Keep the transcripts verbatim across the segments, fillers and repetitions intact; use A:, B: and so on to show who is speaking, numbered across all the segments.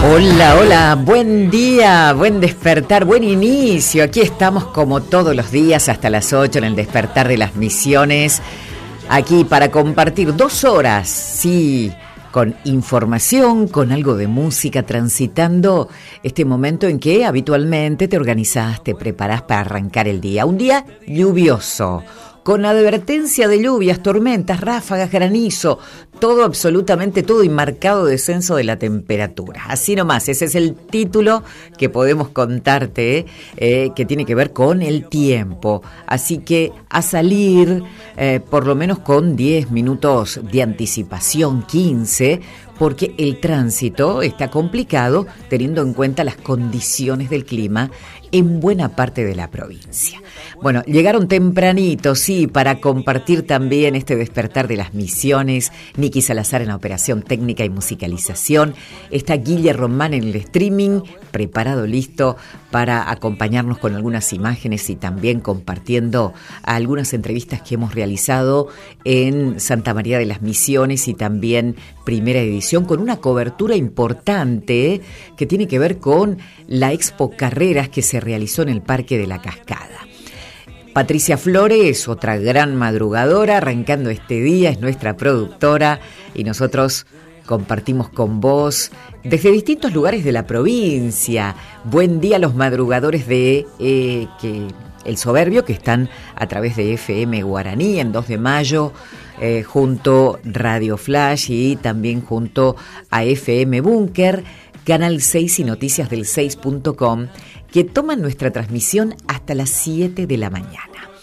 A: Hola, hola, buen día, buen despertar, buen inicio. Aquí estamos como todos los días hasta las ocho en el despertar de las misiones. Aquí para compartir dos horas, sí, con información, con algo de música, transitando este momento en que habitualmente te organizás, te preparás para arrancar el día. Un día lluvioso, con advertencia de lluvias, tormentas, ráfagas, granizo, todo, absolutamente todo, y marcado descenso de la temperatura. Así nomás, ese es el título que podemos contarte, eh, que tiene que ver con el tiempo. Así que a salir eh, por lo menos con diez minutos de anticipación, quince, porque el tránsito está complicado teniendo en cuenta las condiciones del clima en buena parte de la provincia. Bueno, llegaron tempranito, sí, para compartir también este despertar de las misiones. Niki Salazar en la operación técnica y musicalización. Está Guille Román en el streaming, preparado, listo para acompañarnos con algunas imágenes y también compartiendo algunas entrevistas que hemos realizado en Santa María de las Misiones y también Primera Edición, con una cobertura importante que tiene que ver con la Expo Carreras que se realizó en el Parque de la Cascada. Patricia Flores, otra gran madrugadora, arrancando este día, es nuestra productora y nosotros compartimos con vos desde distintos lugares de la provincia. Buen día a los madrugadores de eh, que El Soberbio, que están a través de F M Guaraní en dos de mayo, eh, junto Radio Flash y también junto a F M Búnker, Canal seis y Noticias del seis punto com, que toman nuestra transmisión hasta las siete de la mañana.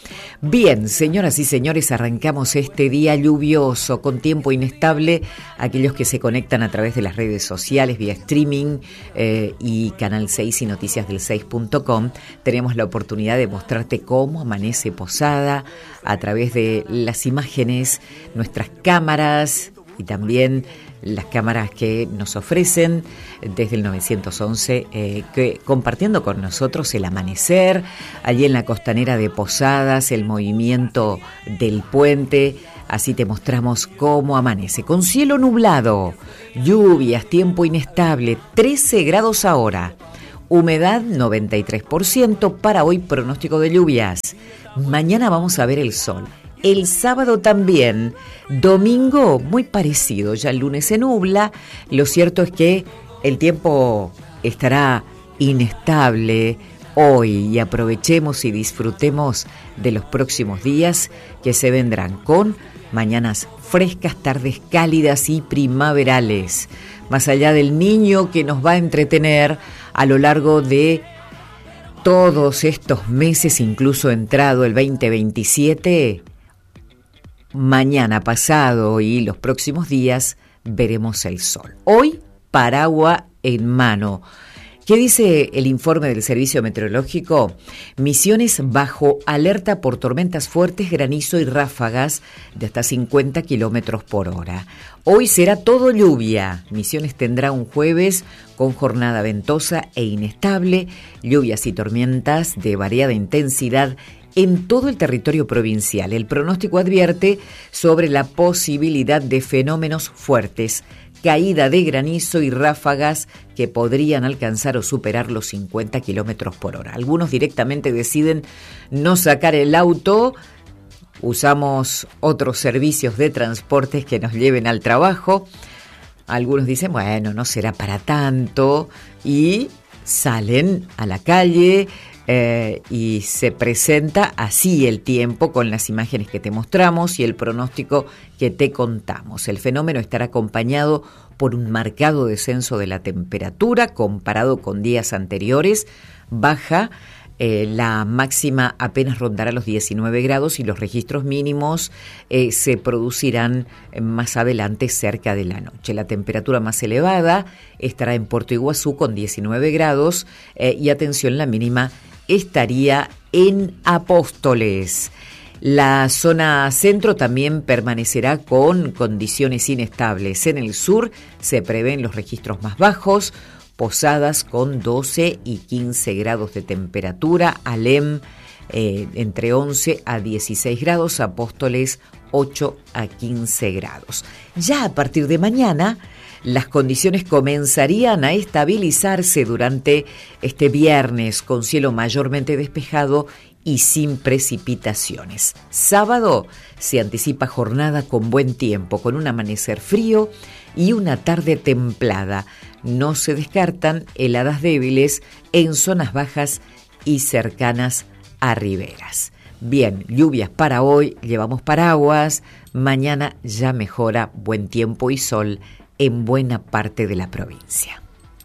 A: Bien, señoras y señores, arrancamos este día lluvioso, con tiempo inestable. Aquellos que se conectan a través de las redes sociales, vía streaming eh, y Canal seis y Noticias del seis punto com, tenemos la oportunidad de mostrarte cómo amanece Posada a través de las imágenes, nuestras cámaras y también las cámaras que nos ofrecen desde el novecientos once, eh, que, compartiendo con nosotros el amanecer, allí en la costanera de Posadas, el movimiento del puente. Así te mostramos cómo amanece, con cielo nublado, lluvias, tiempo inestable, trece grados ahora, humedad noventa y tres por ciento, para hoy pronóstico de lluvias. Mañana vamos a ver el sol. El sábado también, domingo muy parecido, ya el lunes se nubla. Lo cierto es que el tiempo estará inestable hoy y aprovechemos y disfrutemos de los próximos días que se vendrán con mañanas frescas, tardes cálidas y primaverales. Más allá del niño que nos va a entretener a lo largo de todos estos meses, incluso entrado el veinte veintisiete, mañana, pasado y los próximos días veremos el sol. Hoy, paraguas en mano. ¿Qué dice el informe del Servicio Meteorológico? Misiones bajo alerta por tormentas fuertes, granizo y ráfagas de hasta cincuenta kilómetros por hora. Hoy será todo lluvia. Misiones tendrá un jueves con jornada ventosa e inestable, lluvias y tormentas de variada intensidad en todo el territorio provincial. El pronóstico advierte sobre la posibilidad de fenómenos fuertes, caída de granizo y ráfagas que podrían alcanzar o superar los cincuenta kilómetros por hora. Algunos directamente deciden no sacar el auto, usamos otros servicios de transportes que nos lleven al trabajo. Algunos dicen, bueno, no será para tanto, y salen a la calle. Eh, y se presenta así el tiempo con las imágenes que te mostramos y el pronóstico que te contamos. El fenómeno estará acompañado por un marcado descenso de la temperatura comparado con días anteriores. Baja, eh, la máxima apenas rondará los diecinueve grados y los registros mínimos eh, se producirán más adelante cerca de la noche. La temperatura más elevada estará en Puerto Iguazú con diecinueve grados eh, y atención, la mínima estaría en Apóstoles. La zona centro también permanecerá con condiciones inestables. En el sur se prevén los registros más bajos, Posadas con doce y quince grados de temperatura, Alem eh, entre once a dieciséis grados, Apóstoles ocho a quince grados. Ya a partir de mañana Las condiciones comenzarían a estabilizarse durante este viernes con cielo mayormente despejado y sin precipitaciones. Sábado se anticipa jornada con buen tiempo, con un amanecer frío y una tarde templada. No se descartan heladas débiles en zonas bajas y cercanas a riberas. Bien, lluvias para hoy, llevamos paraguas, mañana ya mejora, buen tiempo y sol en buena parte de la provincia.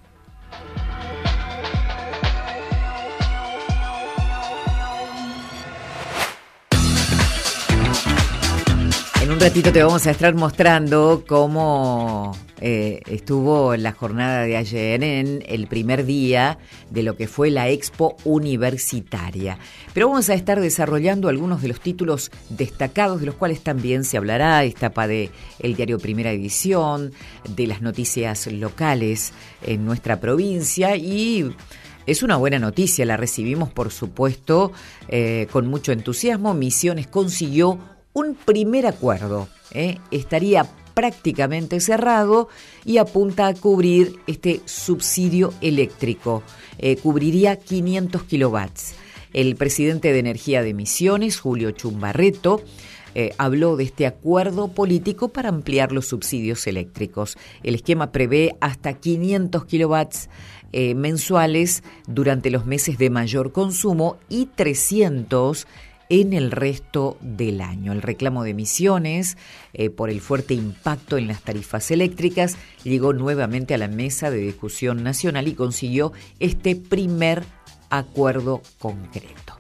A: En un ratito te vamos a estar mostrando cómo eh, estuvo la jornada de ayer en el primer día de lo que fue la Expo Universitaria. Pero vamos a estar desarrollando algunos de los títulos destacados de los cuales también se hablará, etapa de el diario Primera Edición, de las noticias locales en nuestra provincia y... Es una buena noticia, la recibimos por supuesto eh, con mucho entusiasmo. Misiones consiguió un primer acuerdo, ¿eh? estaría prácticamente cerrado y apunta a cubrir este subsidio eléctrico, eh, cubriría quinientos kilovatios. El presidente de Energía de Misiones, Julio Chumbarreto, eh, habló de este acuerdo político para ampliar los subsidios eléctricos. El esquema prevé hasta quinientos kilovatios eh, mensuales durante los meses de mayor consumo y trescientos en el resto del año. El reclamo de Misiones eh, por el fuerte impacto en las tarifas eléctricas llegó nuevamente a la mesa de discusión nacional y consiguió este primer acuerdo concreto.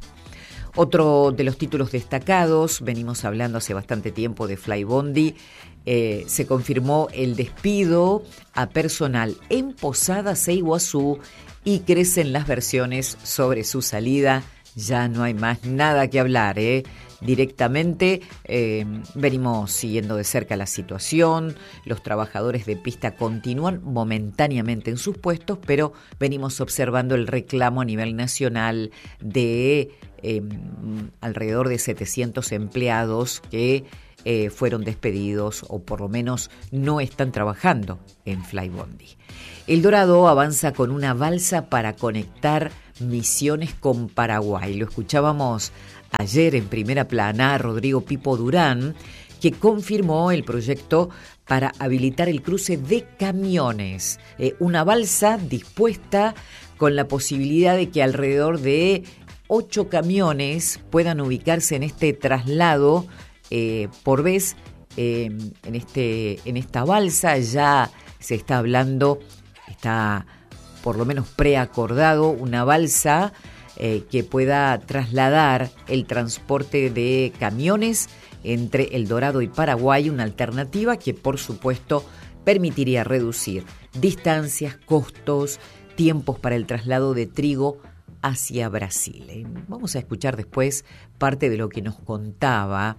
A: Otro de los títulos destacados, venimos hablando hace bastante tiempo de Flybondi, eh, se confirmó el despido a personal en Posadas e Iguazú y crecen las versiones sobre su salida. Ya no hay más nada que hablar, ¿eh? Directamente eh, venimos siguiendo de cerca la situación, los trabajadores de pista continúan momentáneamente en sus puestos, pero venimos observando el reclamo a nivel nacional de eh, alrededor de setecientos empleados que eh, fueron despedidos o por lo menos no están trabajando en Flybondi. El Dorado avanza con una balsa para conectar Misiones con Paraguay. Lo escuchábamos ayer en primera plana a Rodrigo Pipo Durán, que confirmó el proyecto para habilitar el cruce de camiones. Eh, una balsa dispuesta con la posibilidad de que alrededor de ocho camiones puedan ubicarse en este traslado eh, por vez. Eh, en, este, en esta balsa ya se está hablando, está por lo menos preacordado, una balsa eh, que pueda trasladar el transporte de camiones entre El Dorado y Paraguay, una alternativa que por supuesto permitiría reducir distancias, costos, tiempos para el traslado de trigo hacia Brasil. Vamos a escuchar después parte de lo que nos contaba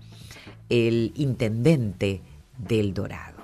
A: el intendente de El Dorado.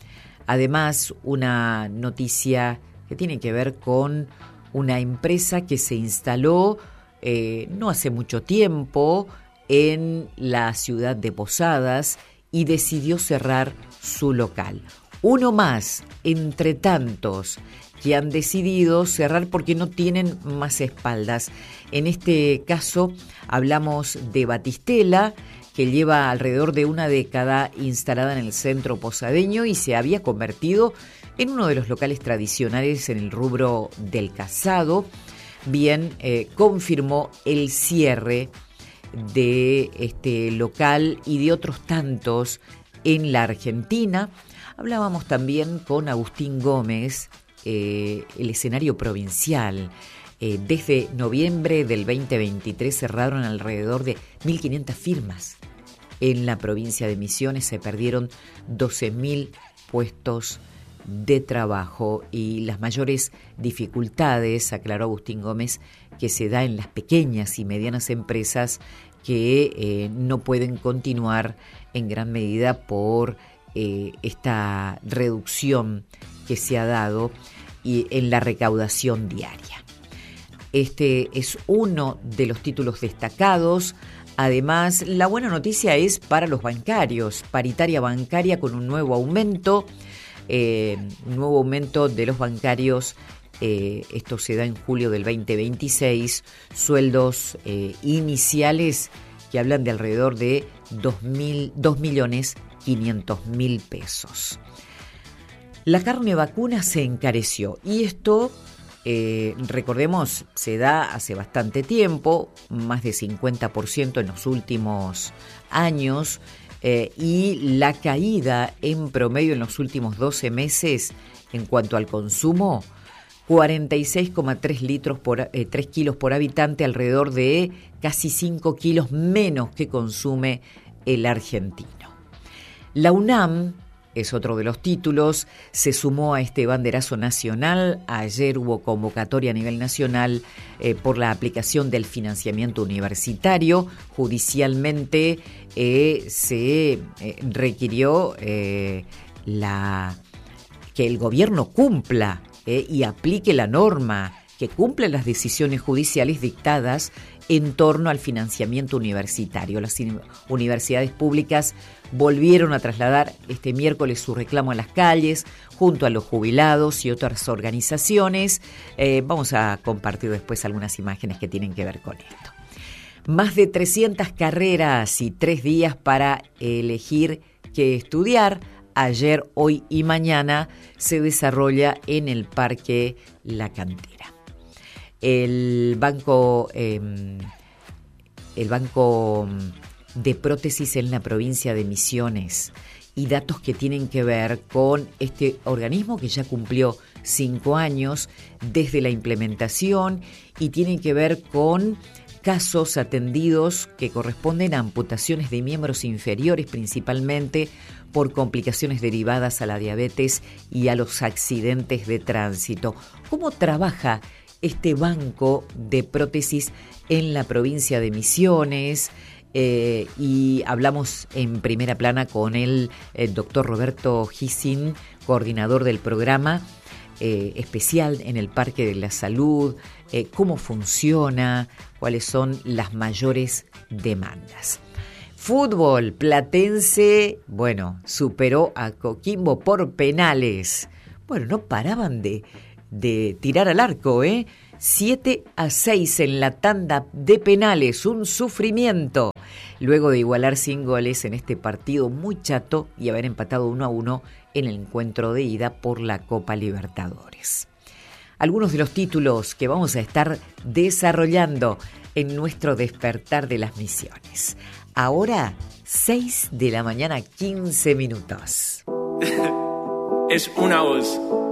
A: Además, una noticia que tiene que ver con una empresa que se instaló eh, no hace mucho tiempo en la ciudad de Posadas y decidió cerrar su local. Uno más entre tantos que han decidido cerrar porque no tienen más espaldas. En este caso hablamos de Batistela, que lleva alrededor de una década instalada en el centro posadeño y se había convertido en uno de los locales tradicionales en el rubro del calzado. Bien, eh, confirmó el cierre de este local y de otros tantos en la Argentina. Hablábamos también con Agustín Gómez, eh, el escenario provincial. Eh, desde noviembre del veinte veintitrés cerraron alrededor de mil quinientas firmas. En la provincia de Misiones se perdieron doce mil puestos de trabajo y las mayores dificultades, aclaró Agustín Gómez, que se da en las pequeñas y medianas empresas que eh, no pueden continuar en gran medida por eh, esta reducción que se ha dado y en la recaudación diaria. Este es uno de los títulos destacados. Además, la buena noticia es para los bancarios. Paritaria bancaria con un nuevo aumento. eh, nuevo aumento de los bancarios. Eh, esto se da en julio del veinte veintiséis, sueldos eh, iniciales que hablan de alrededor de dos millones quinientos mil pesos. La carne vacuna se encareció y esto, eh, recordemos, se da hace bastante tiempo, más de cincuenta por ciento en los últimos años, eh, y la caída en promedio en los últimos doce meses en cuanto al consumo, cuarenta y seis coma tres litros por eh, tres kilos por habitante, alrededor de casi cinco kilos menos que consume el argentino. La UNAM, es otro de los títulos, se sumó a este banderazo nacional. Ayer hubo convocatoria a nivel nacional eh, por la aplicación del financiamiento universitario. Judicialmente eh, se eh, requirió eh, la, que el gobierno cumpla Eh, y aplique la norma, que cumpla las decisiones judiciales dictadas en torno al financiamiento universitario. Las universidades públicas volvieron a trasladar este miércoles su reclamo a las calles, junto a los jubilados y otras organizaciones. Eh, vamos a compartir después algunas imágenes que tienen que ver con esto. Más de trescientas carreras y tres días para elegir qué estudiar. Ayer, hoy y mañana se desarrolla en el Parque La Cantera. El banco, eh, el banco de prótesis en la provincia de Misiones, y datos que tienen que ver con este organismo que ya cumplió cinco años desde la implementación y tienen que ver con casos atendidos que corresponden a amputaciones de miembros inferiores, principalmente por complicaciones derivadas a la diabetes y a los accidentes de tránsito. ¿Cómo trabaja este banco de prótesis en la provincia de Misiones? Eh, y hablamos en primera plana con el, el doctor Roberto Gissin, coordinador del programa eh, especial en el Parque de la Salud, eh, cómo funciona, cuáles son las mayores demandas. Fútbol, Platense, bueno, superó a Coquimbo por penales. Bueno, no paraban de, de tirar al arco, ¿eh? siete a seis en la tanda de penales, un sufrimiento. Luego de igualar sin goles en este partido muy chato y haber empatado uno a uno en el encuentro de ida por la Copa Libertadores. Algunos de los títulos que vamos a estar desarrollando en nuestro despertar de las misiones. Ahora, seis de la mañana, quince minutos.
B: Es una voz.